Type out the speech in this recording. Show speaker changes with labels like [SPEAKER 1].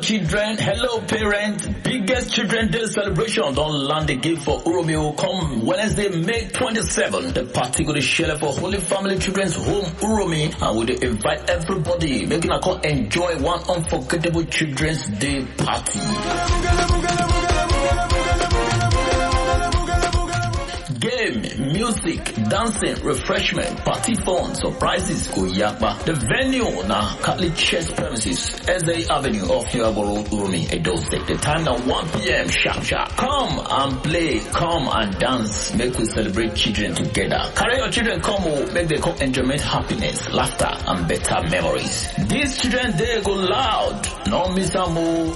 [SPEAKER 1] children, hello parents. Biggest Children's Day celebration don't land the gift for Uromio come Wednesday, May 27. The party going to share for Holy Family Children's Home Uromi, and we invite everybody making a call enjoy one unforgettable Children's Day party. Game, music, dancing, refreshment, party fun, surprises, Kuyakba. The venue na Catholic Church premises, SA Avenue off Yaboro Urumi, Edo State. The time now 1 p.m. sharp. Come and play, come and dance, make we celebrate children together. Carry your children come, make them come enjoyment, happiness, laughter, and better memories. These children they go loud, no miss a move.